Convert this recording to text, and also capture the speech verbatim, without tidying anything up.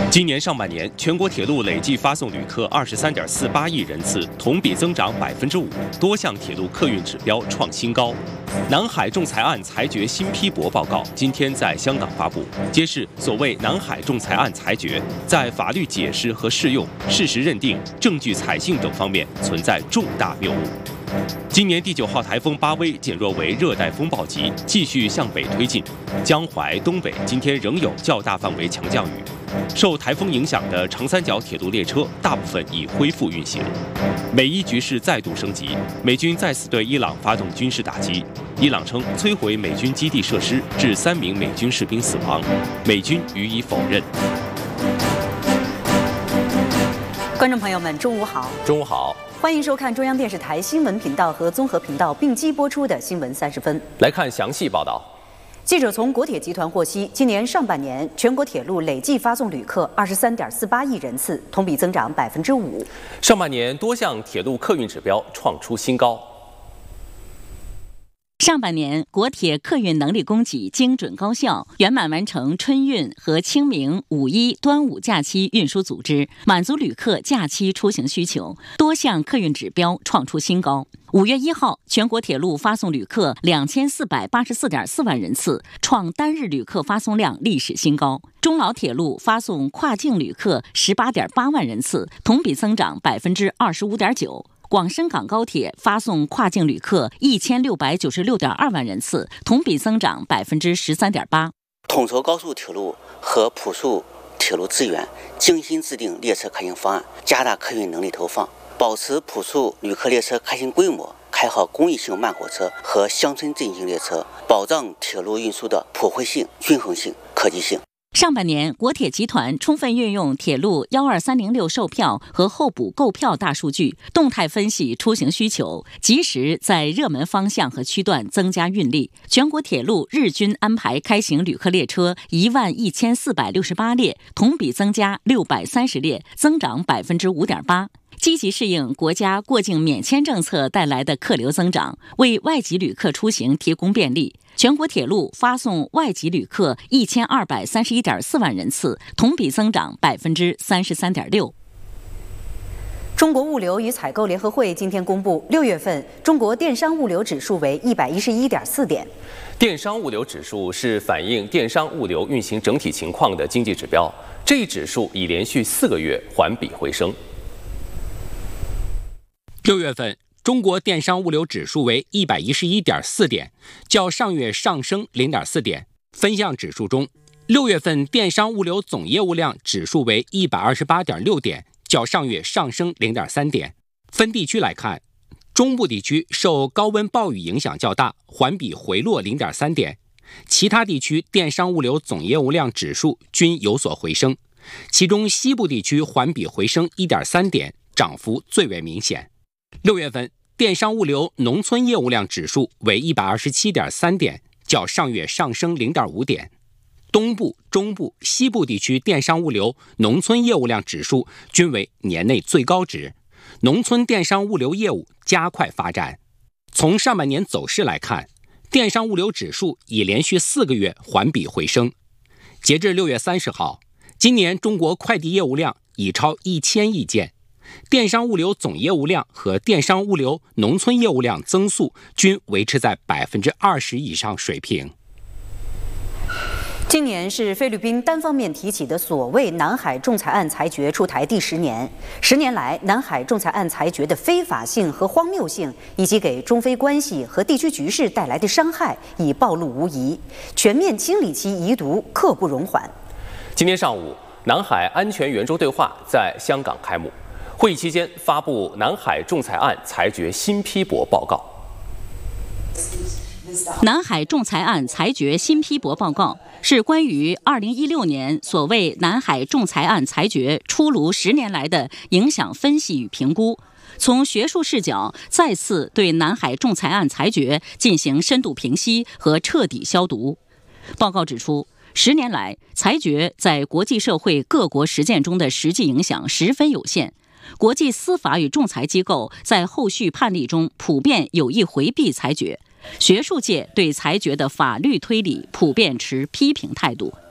今年上半年，全国铁路累计发送旅客二十三点四八亿人次，同比增长百分之五，多项铁路客运指标创新高。南海仲裁案裁决新批驳报告今天在香港发布，揭示所谓南海仲裁案裁决在法律解释和适用、事实认定、证据采信等方面存在重大谬误。今年第九号台风巴威减弱为热带风暴级，继续向北推进。江淮、东北今天仍有较大范围强降雨。受台风影响的长三角铁路列车大部分已恢复运行。美伊局势再度升级，美军再次对伊朗发动军事打击。伊朗称摧毁美军基地设施，致三名美军士兵死亡，美军予以否认。 观众朋友们，中午好！ 中午好。 欢迎收看中央电视台新闻频道和综合频道并机播出的《新闻三十分》。 来看详细报道。 记者从国铁集团获悉，今年上半年全国铁路累计发送旅客二十三点四八亿人次，同比增长百分之五。 上半年多项铁路客运指标创出新高。 上半年，国铁客运能力供给精准高效，圆满完成春运和清明、五一、端午假期运输组织，满足旅客假期出行需求，多项客运指标创出新高。五月一号，全国铁路发送旅客两千四百八十四点四万人次，创单日旅客发送量历史新高。中老铁路发送跨境旅客十八点八万人次，同比增长百分之二十五点九。广深港高铁发送跨境旅客一千六百九十六点二万人次，同比增长百分之十三点八。 统筹高速铁路和普速铁路资源，精心制定列车开行方案，加大客运能力投放，保持普速旅客列车开行规模，开好公益性慢火车和乡村振兴列车，保障铁路运输的普惠性、均衡性、可及性。 上半年，国铁集团充分运用铁路一二三零六售票和候补购票大数据，动态分析出行需求，及时在热门方向和区段增加运力。全国铁路日均安排开行旅客列车一万一千四百六十八列，同比增加六百三十列，增长百分之五点八。积极适应国家过境免签政策带来的客流增长，为外籍旅客出行提供便利。全国铁路发送外籍旅客一千二百三十一点四万人次，同比增长百分之三十三点六。 中国物流与采购联合会今天公布，六月份中国电商物流指数为一百一十一点四点。 电商物流指数是反映电商物流运行整体情况的经济指标，这一指数已连续四个月环比回升。 六月份，中国电商物流指数为一百一十一点四点，较上月上升零点四点。分项指数中，六月份电商物流总业务量指数为一百二十八点六点，较上月上升零点三点。分地区来看，中部地区受高温暴雨影响较大，环比回落零点三点。其他地区电商物流总业务量指数均有所回升，其中西部地区环比回升一点三点，涨幅最为明显。六月份，电商物流农村业务量指数为一百二十七点三点，较上月上升零点五点。东部、中部、西部地区电商物流农村业务量指数均为年内最高值，农村电商物流业务加快发展。从上半年走势来看，电商物流指数已连续四个月环比回升。截至六月三十号，今年中国快递业务量已超一千亿件。电商物流总业务量和电商物流农村业务量增速均维持在百分之二十以上水平。 今年是菲律宾单方面提起的所谓南海仲裁案裁决出台第十年。十年来，南海仲裁案裁决的非法性和荒谬性，以及给中菲关系和地区局势带来的伤害，已暴露无遗。全面清理其遗毒，刻不容缓。 今天上午，南海安全圆桌对话在香港开幕。会议期间发布南海仲裁案裁决新批驳报告。 南海仲裁案裁决新批驳报告是关于二零一六年所谓南海仲裁案裁决出炉十年来的影响分析与评估，从学术视角再次对南海仲裁案裁决进行深度评析和彻底消毒。报告指出，十年来，裁决在国际社会各国实践中的实际影响十分有限。国际司法与仲裁机构在后续判例中普遍有意回避裁决，学术界对裁决的法律推理普遍持批评态度。